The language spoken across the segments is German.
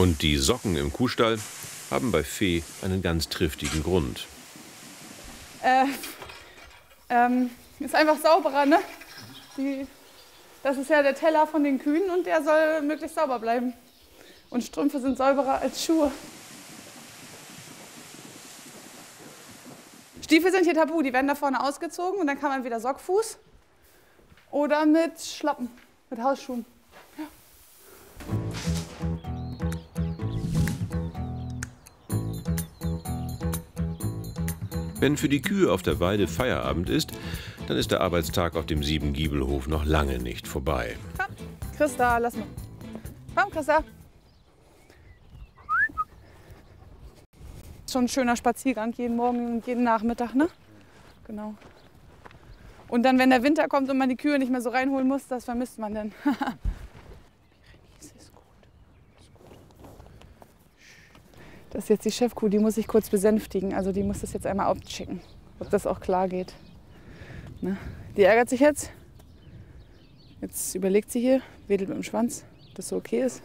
Und die Socken im Kuhstall haben bei Fee einen ganz triftigen Grund. Ist einfach sauberer, ne? Das ist ja der Teller von den Kühen und der soll möglichst sauber bleiben. Und Strümpfe sind sauberer als Schuhe. Stiefel sind hier tabu, die werden da vorne ausgezogen und dann kann man entweder Sockfuß oder mit Schlappen, mit Hausschuhen. Ja. Wenn für die Kühe auf der Weide Feierabend ist, dann ist der Arbeitstag auf dem Siebengiebelhof noch lange nicht vorbei. Komm, Christa, lass mal. Komm, Christa. Schon ein schöner Spaziergang jeden Morgen und jeden Nachmittag, ne? Genau. Und dann, wenn der Winter kommt und man die Kühe nicht mehr so reinholen muss, das vermisst man dann. Das ist jetzt die Chefkuh, die muss ich kurz besänftigen. Also die muss das jetzt einmal abchecken, ob das auch klar geht. Ne? Die ärgert sich jetzt. Jetzt überlegt sie hier, wedelt mit dem Schwanz, ob das so okay ist.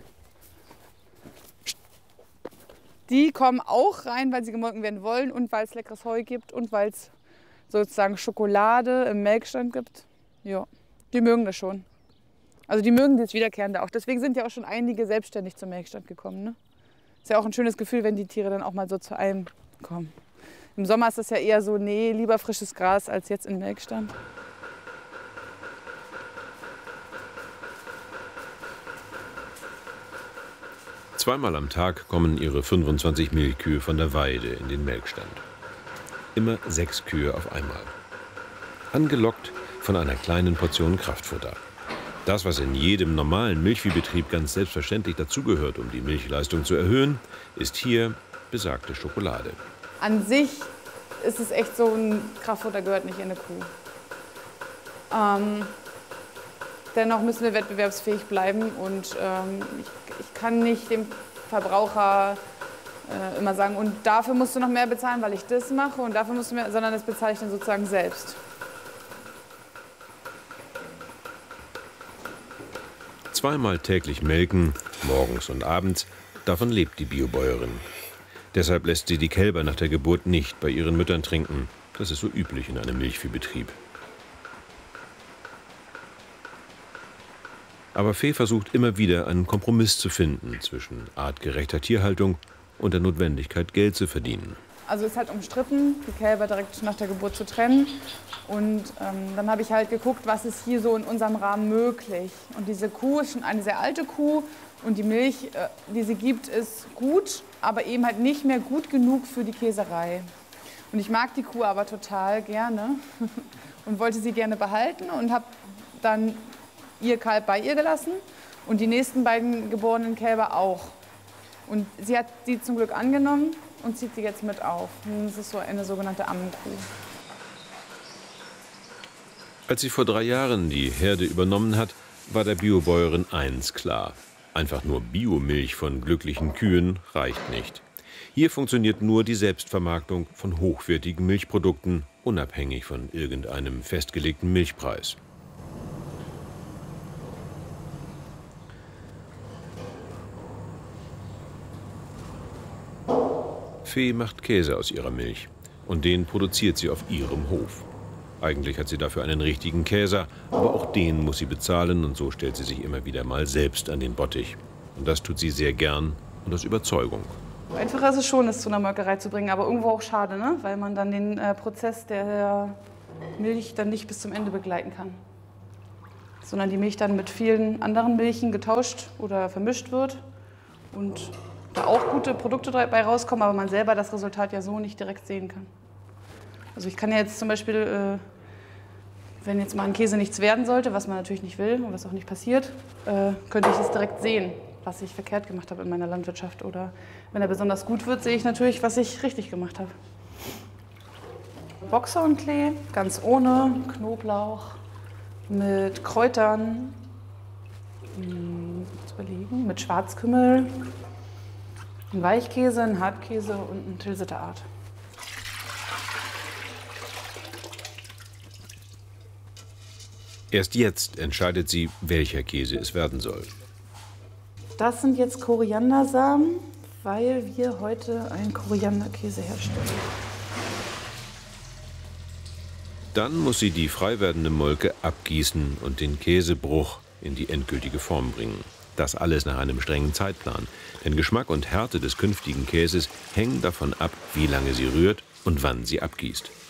Die kommen auch rein, weil sie gemolken werden wollen und weil es leckeres Heu gibt und weil es sozusagen Schokolade im Melkstand gibt. Ja, die mögen das schon. Also die mögen das Wiederkehrende auch. Deswegen sind ja auch schon einige selbstständig zum Melkstand gekommen. Ne? Ist ja auch ein schönes Gefühl, wenn die Tiere dann auch mal so zu einem kommen. Im Sommer ist das ja eher so, nee, lieber frisches Gras als jetzt im Melkstand. Zweimal am Tag kommen ihre 25 Milchkühe von der Weide in den Melkstand. Immer 6 Kühe auf einmal. Angelockt von einer kleinen Portion Kraftfutter. Das, was in jedem normalen Milchviehbetrieb ganz selbstverständlich dazugehört, um die Milchleistung zu erhöhen, ist hier besagte Schokolade. An sich ist es echt so, ein Kraftfutter gehört nicht in eine Kuh. Dennoch müssen wir wettbewerbsfähig bleiben und ich kann nicht dem Verbraucher immer sagen, und dafür musst du noch mehr bezahlen, weil ich das mache und dafür musst du mehr, sondern das bezahle ich dann sozusagen selbst. Zweimal täglich melken, morgens und abends, davon lebt die Biobäuerin. Deshalb lässt sie die Kälber nach der Geburt nicht bei ihren Müttern trinken. Das ist so üblich in einem Milchviehbetrieb. Aber Fee versucht immer wieder einen Kompromiss zu finden zwischen artgerechter Tierhaltung und der Notwendigkeit, Geld zu verdienen. Also es ist halt umstritten, die Kälber direkt nach der Geburt zu trennen. Und dann habe ich halt geguckt, was ist hier so in unserem Rahmen möglich. Und diese Kuh ist schon eine sehr alte Kuh und die Milch, die sie gibt, ist gut, aber eben halt nicht mehr gut genug für die Käserei. Und ich mag die Kuh aber total gerne und wollte sie gerne behalten und habe dann ihr Kalb bei ihr gelassen und die nächsten beiden geborenen Kälber auch. Und sie hat sie zum Glück angenommen und zieht sie jetzt mit auf. Und das ist so eine sogenannte Ammenkuh. Als sie vor 3 Jahren die Herde übernommen hat, war der Biobäuerin eins klar: Einfach nur Biomilch von glücklichen Kühen reicht nicht. Hier funktioniert nur die Selbstvermarktung von hochwertigen Milchprodukten, unabhängig von irgendeinem festgelegten Milchpreis. Fee macht Käse aus ihrer Milch und den produziert sie auf ihrem Hof. Eigentlich hat sie dafür einen richtigen Käser, aber auch den muss sie bezahlen und so stellt sie sich immer wieder mal selbst an den Bottich. Und das tut sie sehr gern und aus Überzeugung. Einfacher ist es schon, es zu einer Molkerei zu bringen, aber irgendwo auch schade, ne? Weil man dann den Prozess der Milch dann nicht bis zum Ende begleiten kann. Sondern die Milch dann mit vielen anderen Milchen getauscht oder vermischt wird und da auch gute Produkte dabei rauskommen, aber man selber das Resultat ja so nicht direkt sehen kann. Also ich kann ja jetzt zum Beispiel, wenn jetzt mal ein Käse nichts werden sollte, was man natürlich nicht will und was auch nicht passiert, könnte ich es direkt sehen, was ich verkehrt gemacht habe in meiner Landwirtschaft. Oder wenn er besonders gut wird, sehe ich natürlich, was ich richtig gemacht habe. Boxhornklee, ganz ohne, Knoblauch, mit Kräutern, mit Schwarzkümmel, ein Weichkäse, ein Hartkäse und ein Tilsiter Art. Erst jetzt entscheidet sie, welcher Käse es werden soll. Das sind jetzt Koriandersamen, weil wir heute einen Korianderkäse herstellen. Dann muss sie die frei werdende Molke abgießen und den Käsebruch in die endgültige Form bringen. Das alles nach einem strengen Zeitplan. Denn Geschmack und Härte des künftigen Käses hängen davon ab, wie lange sie rührt und wann sie abgießt.